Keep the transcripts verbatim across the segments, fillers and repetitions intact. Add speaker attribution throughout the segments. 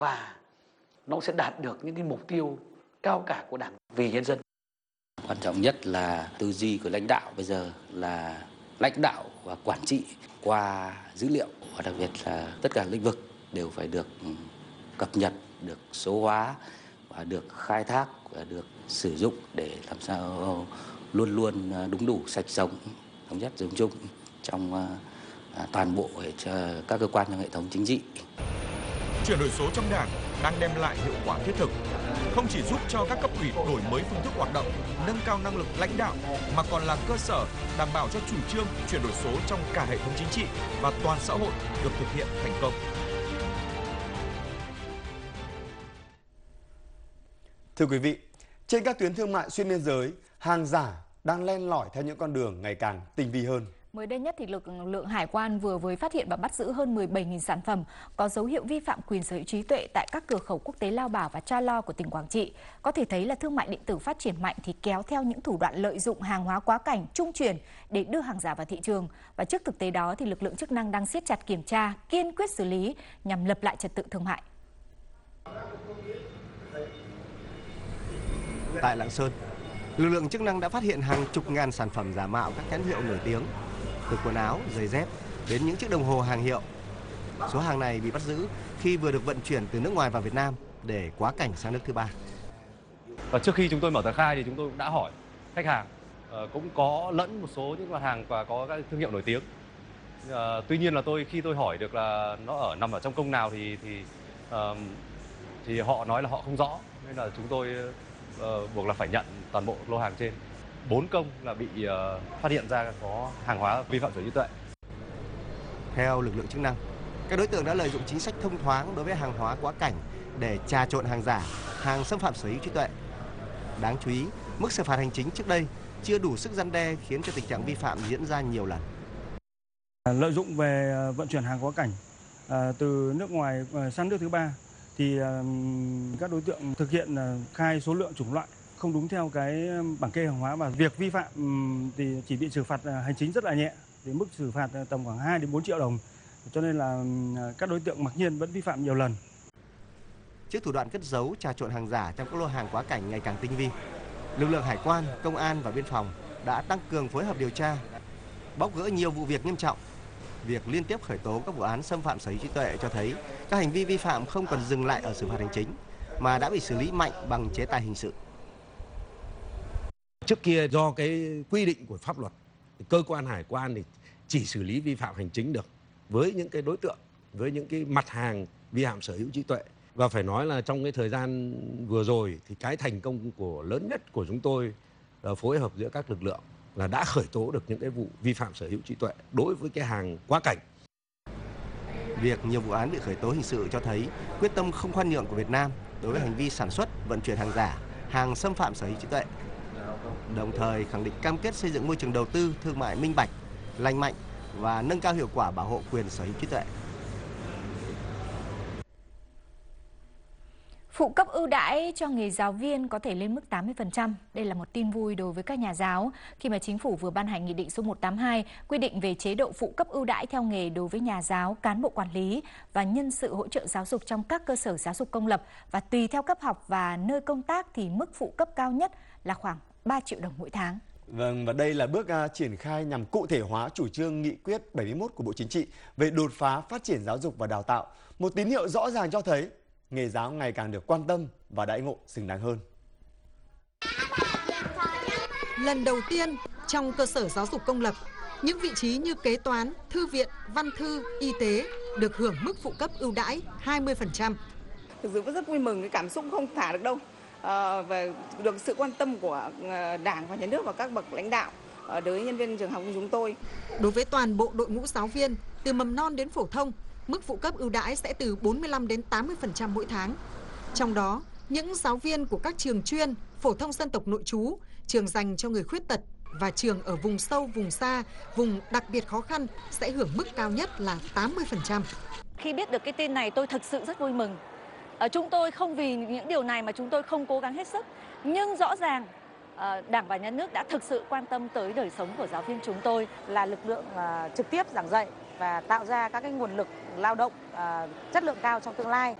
Speaker 1: và nó sẽ đạt được những cái mục tiêu cao cả của Đảng vì nhân dân.
Speaker 2: Quan trọng nhất là tư duy của lãnh đạo bây giờ là lãnh đạo và quản trị qua dữ liệu, và đặc biệt là tất cả lĩnh vực đều phải được cập nhật, được số hóa và được khai thác và được sử dụng để làm sao luôn luôn đúng đủ, sạch sống, thống nhất dùng chung trong toàn bộ cho các cơ quan trong hệ thống chính trị.
Speaker 3: Chuyển đổi số trong Đảng đang đem lại hiệu quả thiết thực, không chỉ giúp cho các cấp ủy đổi mới phương thức hoạt động, nâng cao năng lực lãnh đạo, mà còn là cơ sở đảm bảo cho chủ trương chuyển đổi số trong cả hệ thống chính trị và toàn xã hội được thực hiện thành công.
Speaker 4: Thưa quý vị, trên các tuyến thương mại xuyên biên giới, hàng giả đang len lỏi theo những con đường ngày càng tinh vi hơn.
Speaker 5: Mới đây nhất thì lực lượng hải quan vừa mới phát hiện và bắt giữ hơn mười bảy nghìn sản phẩm có dấu hiệu vi phạm quyền sở hữu trí tuệ tại các cửa khẩu quốc tế Lao Bảo và Cha Lo của tỉnh Quảng Trị. Có thể thấy là thương mại điện tử phát triển mạnh thì kéo theo những thủ đoạn lợi dụng hàng hóa quá cảnh, trung chuyển để đưa hàng giả vào thị trường. Và trước thực tế đó thì lực lượng chức năng đang siết chặt kiểm tra, kiên quyết xử lý nhằm lập lại trật tự thương mại.
Speaker 6: Tại Lạng Sơn, lực lượng chức năng đã phát hiện hàng chục ngàn sản phẩm giả mạo các nhãn hiệu nổi tiếng, từ quần áo, giày dép đến những chiếc đồng hồ hàng hiệu. Số hàng này bị bắt giữ khi vừa được vận chuyển từ nước ngoài vào Việt Nam để quá cảnh sang nước thứ ba.
Speaker 7: Và trước khi chúng tôi mở tờ khai thì chúng tôi cũng đã hỏi khách hàng, cũng có lẫn một số những mặt hàng và có các thương hiệu nổi tiếng. À, tuy nhiên là tôi khi tôi hỏi được là nó ở nằm ở trong công nào thì thì uh, thì họ nói là họ không rõ, nên là chúng tôi uh, buộc là phải nhận toàn bộ lô hàng trên. Bốn công là bị uh, phát hiện ra có hàng hóa vi phạm sở hữu trí tuệ.
Speaker 6: Theo lực lượng chức năng, các đối tượng đã lợi dụng chính sách thông thoáng đối với hàng hóa quá cảnh để trà trộn hàng giả, hàng xâm phạm sở hữu trí tuệ. Đáng chú ý, mức xử phạt hành chính trước đây chưa đủ sức răn đe khiến cho tình trạng vi phạm diễn ra nhiều lần.
Speaker 8: Lợi dụng về vận chuyển hàng quá cảnh từ nước ngoài sang nước thứ ba thì các đối tượng thực hiện khai số lượng, chủng loại không đúng theo cái bảng kê hàng hóa, và việc vi phạm thì chỉ bị xử phạt hành chính rất là nhẹ, thì mức xử phạt tầm khoảng hai đến bốn triệu đồng. Cho nên là các đối tượng mặc nhiên vẫn vi phạm nhiều lần.
Speaker 6: Trước thủ đoạn cất giấu, trà trộn hàng giả trong các lô hàng quá cảnh ngày càng tinh vi, lực lượng hải quan, công an và biên phòng đã tăng cường phối hợp điều tra, bóc gỡ nhiều vụ việc nghiêm trọng. Việc liên tiếp khởi tố các vụ án xâm phạm sở hữu trí tuệ cho thấy các hành vi vi phạm không còn dừng lại ở xử phạt hành chính mà đã bị xử lý mạnh bằng chế tài hình sự.
Speaker 9: Trước kia do cái quy định của pháp luật, cơ quan hải quan thì chỉ xử lý vi phạm hành chính được với những cái đối tượng, với những cái mặt hàng vi phạm sở hữu trí tuệ. Và phải nói là trong cái thời gian vừa rồi thì cái thành công của lớn nhất của chúng tôi là phối hợp giữa các lực lượng là đã khởi tố được những cái vụ vi phạm sở hữu trí tuệ đối với cái hàng quá cảnh.
Speaker 6: Việc nhiều vụ án bị khởi tố hình sự cho thấy quyết tâm không khoan nhượng của Việt Nam đối với hành vi sản xuất, vận chuyển hàng giả, hàng xâm phạm sở hữu trí tuệ. Đồng thời khẳng định cam kết xây dựng môi trường đầu tư thương mại minh bạch, lành mạnh và nâng cao hiệu quả bảo hộ quyền sở hữu trí tuệ.
Speaker 5: Phụ cấp ưu đãi cho nghề giáo viên có thể lên mức tám mươi phần trăm. Đây là một tin vui đối với các nhà giáo khi mà Chính phủ vừa ban hành Nghị định số một trăm tám mươi hai quy định về chế độ phụ cấp ưu đãi theo nghề đối với nhà giáo, cán bộ quản lý và nhân sự hỗ trợ giáo dục trong các cơ sở giáo dục công lập, và tùy theo cấp học và nơi công tác thì mức phụ cấp cao nhất là khoảng ba triệu đồng mỗi tháng.
Speaker 4: Vâng, và đây là bước uh, triển khai nhằm cụ thể hóa chủ trương nghị quyết bảy mươi mốt của Bộ Chính trị về đột phá phát triển giáo dục và đào tạo. Một tín hiệu rõ ràng cho thấy nghề giáo ngày càng được quan tâm và đãi ngộ xứng đáng hơn.
Speaker 10: Lần đầu tiên trong cơ sở giáo dục công lập, những vị trí như kế toán, thư viện, văn thư, y tế được hưởng mức phụ cấp ưu đãi hai mươi phần trăm.
Speaker 11: Thực sự rất vui mừng, cái cảm xúc không thả được đâu. À, về được sự quan tâm của Đảng và Nhà nước và các bậc lãnh đạo đối với nhân viên trường học của chúng tôi.
Speaker 10: Đối với toàn bộ đội ngũ giáo viên từ mầm non đến phổ thông, mức phụ cấp ưu đãi sẽ từ bốn mươi lăm đến tám mươi phần trăm mỗi tháng. Trong đó, những giáo viên của các trường chuyên, phổ thông dân tộc nội trú, trường dành cho người khuyết tật và trường ở vùng sâu, vùng xa, vùng đặc biệt khó khăn sẽ hưởng mức cao nhất là tám mươi phần trăm.
Speaker 12: Khi biết được cái tin này tôi thực sự rất vui mừng. Ở chúng tôi không vì những điều này mà chúng tôi không cố gắng hết sức, nhưng rõ ràng Đảng và Nhà nước đã thực sự quan tâm tới đời sống của giáo viên chúng tôi, là lực lượng trực tiếp giảng dạy và tạo ra các cái nguồn lực lao động chất lượng cao trong tương lai.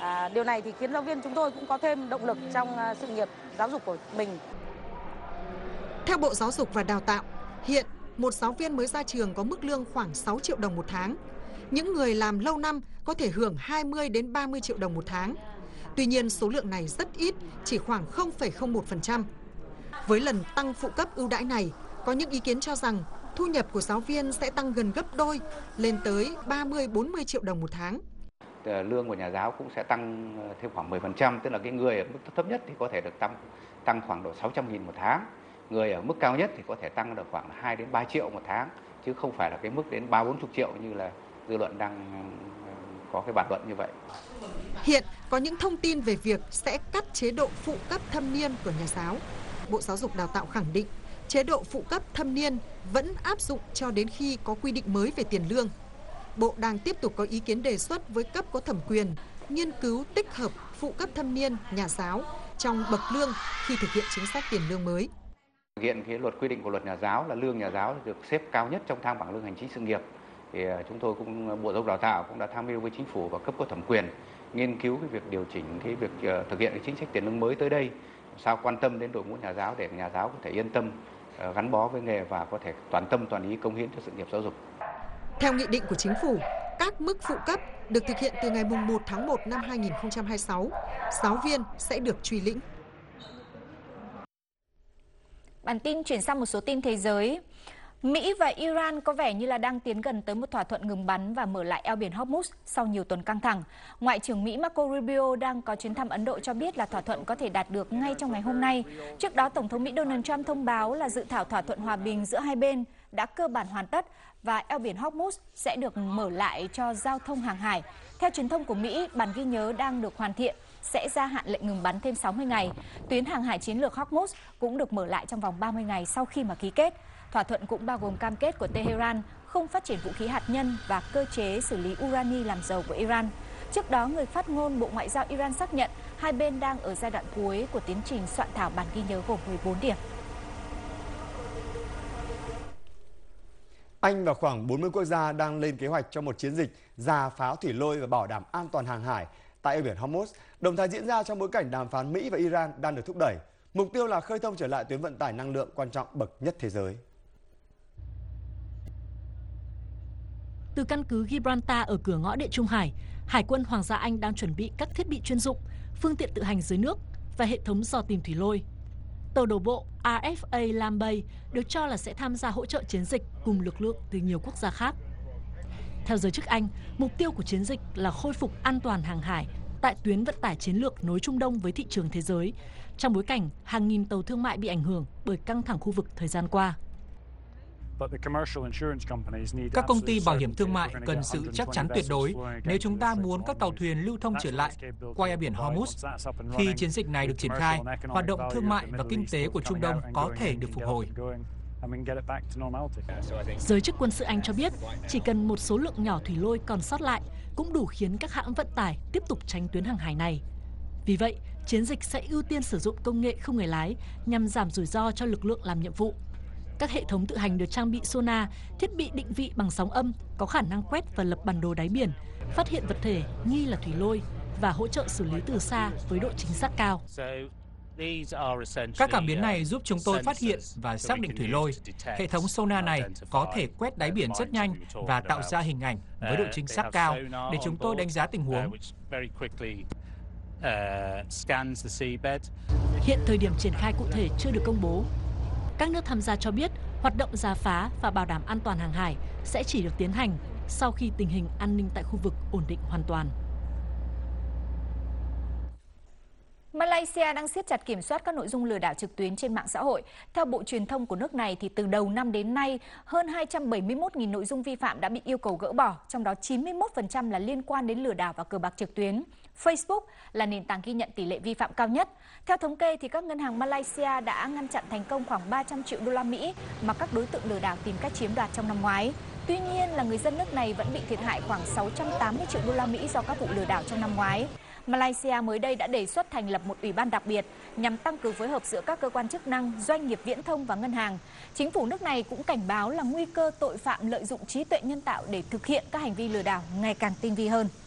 Speaker 12: À, điều này thì khiến giáo viên chúng tôi cũng có thêm động lực trong uh, sự nghiệp giáo dục của mình.
Speaker 10: Theo Bộ Giáo dục và Đào tạo, hiện một giáo viên mới ra trường có mức lương khoảng sáu triệu đồng một tháng. Những người làm lâu năm có thể hưởng hai mươi đến ba mươi triệu đồng một tháng. Tuy nhiên, số lượng này rất ít, chỉ khoảng không phẩy không một phần trăm. Với lần tăng phụ cấp ưu đãi này, có những ý kiến cho rằng thu nhập của giáo viên sẽ tăng gần gấp đôi, lên tới ba mươi đến bốn mươi triệu đồng một tháng.
Speaker 13: Lương của nhà giáo cũng sẽ tăng thêm khoảng mười phần trăm, tức là cái người ở mức thấp nhất thì có thể được tăng tăng khoảng độ sáu trăm nghìn một tháng. Người ở mức cao nhất thì có thể tăng được khoảng hai đến ba triệu một tháng, chứ không phải là cái mức đến ba bốn chục triệu như là dư luận đang có cái bàn luận như vậy.
Speaker 10: Hiện có những thông tin về việc sẽ cắt chế độ phụ cấp thâm niên của nhà giáo. Bộ Giáo dục Đào tạo khẳng định chế độ phụ cấp thâm niên vẫn áp dụng cho đến khi có quy định mới về tiền lương. Bộ đang tiếp tục có ý kiến đề xuất với cấp có thẩm quyền nghiên cứu tích hợp phụ cấp thâm niên nhà giáo trong bậc lương khi thực hiện chính sách tiền lương mới.
Speaker 13: Hiện cái luật quy định của luật nhà giáo là lương nhà giáo được xếp cao nhất trong thang bảng lương hành chính sự nghiệp. Thì chúng tôi cũng Bộ Giáo dục Đào tạo cũng đã tham mưu với chính phủ và cấp có thẩm quyền nghiên cứu cái việc điều chỉnh cái việc uh, thực hiện cái chính sách tiền lương mới tới đây, sao quan tâm đến đội ngũ nhà giáo để nhà giáo có thể yên tâm uh, gắn bó với nghề và có thể toàn tâm toàn ý cống hiến cho sự nghiệp giáo dục.
Speaker 10: Theo nghị định của chính phủ, các mức phụ cấp được thực hiện từ ngày mùng một tháng một năm hai nghìn không trăm hai mươi sáu, giáo viên sẽ được truy lĩnh.
Speaker 5: Bản tin chuyển sang một số tin thế giới. Mỹ và Iran có vẻ như là đang tiến gần tới một thỏa thuận ngừng bắn và mở lại eo biển Hormuz sau nhiều tuần căng thẳng. Ngoại trưởng Mỹ Marco Rubio đang có chuyến thăm Ấn Độ cho biết là thỏa thuận có thể đạt được ngay trong ngày hôm nay. Trước đó, Tổng thống Mỹ Donald Trump thông báo là dự thảo thỏa thuận hòa bình giữa hai bên đã cơ bản hoàn tất và eo biển Hormuz sẽ được mở lại cho giao thông hàng hải. Theo truyền thông của Mỹ, bản ghi nhớ đang được hoàn thiện sẽ gia hạn lệnh ngừng bắn thêm sáu mươi ngày. Tuyến hàng hải chiến lược Hormuz cũng được mở lại trong vòng ba mươi ngày sau khi mà ký kết. Thỏa thuận cũng bao gồm cam kết của Tehran không phát triển vũ khí hạt nhân và cơ chế xử lý urani làm dầu của Iran. Trước đó, người phát ngôn Bộ Ngoại giao Iran xác nhận hai bên đang ở giai đoạn cuối của tiến trình soạn thảo bản ghi nhớ gồm mười bốn điểm.
Speaker 4: Anh và khoảng bốn mươi quốc gia đang lên kế hoạch cho một chiến dịch rà phá thủy lôi và bảo đảm an toàn hàng hải tại eo biển Hormuz, đồng thời diễn ra trong bối cảnh đàm phán Mỹ và Iran đang được thúc đẩy. Mục tiêu là khơi thông trở lại tuyến vận tải năng lượng quan trọng bậc nhất thế giới.
Speaker 14: Từ căn cứ Gibraltar ở cửa ngõ Địa Trung Hải, Hải quân Hoàng gia Anh đang chuẩn bị các thiết bị chuyên dụng, phương tiện tự hành dưới nước và hệ thống dò tìm thủy lôi. Tàu đổ bộ R F A Lam Bay được cho là sẽ tham gia hỗ trợ chiến dịch cùng lực lượng từ nhiều quốc gia khác. Theo giới chức Anh, mục tiêu của chiến dịch là khôi phục an toàn hàng hải tại tuyến vận tải chiến lược nối Trung Đông với thị trường thế giới, trong bối cảnh hàng nghìn tàu thương mại bị ảnh hưởng bởi căng thẳng khu vực thời gian qua.
Speaker 15: Các công ty bảo hiểm thương mại cần sự chắc chắn tuyệt đối nếu chúng ta muốn các tàu thuyền lưu thông trở lại qua eo biển Hormuz. Khi chiến dịch này được triển khai, hoạt động thương mại và kinh tế của Trung Đông có thể được phục hồi.
Speaker 14: Giới chức quân sự Anh cho biết chỉ cần một số lượng nhỏ thủy lôi còn sót lại cũng đủ khiến các hãng vận tải tiếp tục tránh tuyến hàng hải này. Vì vậy, chiến dịch sẽ ưu tiên sử dụng công nghệ không người lái nhằm giảm rủi ro cho lực lượng làm nhiệm vụ. Các hệ thống tự hành được trang bị sonar, thiết bị định vị bằng sóng âm có khả năng quét và lập bản đồ đáy biển, phát hiện vật thể nghi là thủy lôi và hỗ trợ xử lý từ xa với độ chính xác cao.
Speaker 15: Các cảm biến này giúp chúng tôi phát hiện và xác định thủy lôi. Hệ thống sonar này có thể quét đáy biển rất nhanh và tạo ra hình ảnh với độ chính xác cao để chúng tôi đánh giá tình huống.
Speaker 14: Hiện thời điểm triển khai cụ thể chưa được công bố. Các nước tham gia cho biết hoạt động rà phá và bảo đảm an toàn hàng hải sẽ chỉ được tiến hành sau khi tình hình an ninh tại khu vực ổn định hoàn toàn.
Speaker 5: Malaysia đang siết chặt kiểm soát các nội dung lừa đảo trực tuyến trên mạng xã hội. Theo Bộ Truyền thông của nước này, thì từ đầu năm đến nay, hơn hai trăm bảy mươi mốt nghìn nội dung vi phạm đã bị yêu cầu gỡ bỏ, trong đó chín mươi mốt phần trăm là liên quan đến lừa đảo và cờ bạc trực tuyến. Facebook là nền tảng ghi nhận tỷ lệ vi phạm cao nhất. Theo thống kê, thì các ngân hàng Malaysia đã ngăn chặn thành công khoảng ba trăm triệu đô la Mỹ mà các đối tượng lừa đảo tìm cách chiếm đoạt trong năm ngoái. Tuy nhiên là người dân nước này vẫn bị thiệt hại khoảng sáu trăm tám mươi triệu đô la Mỹ do các vụ lừa đảo trong năm ngoái. Malaysia mới đây đã đề xuất thành lập một ủy ban đặc biệt nhằm tăng cường phối hợp giữa các cơ quan chức năng, doanh nghiệp viễn thông và ngân hàng. Chính phủ nước này cũng cảnh báo là nguy cơ tội phạm lợi dụng trí tuệ nhân tạo để thực hiện các hành vi lừa đảo ngày càng tinh vi hơn.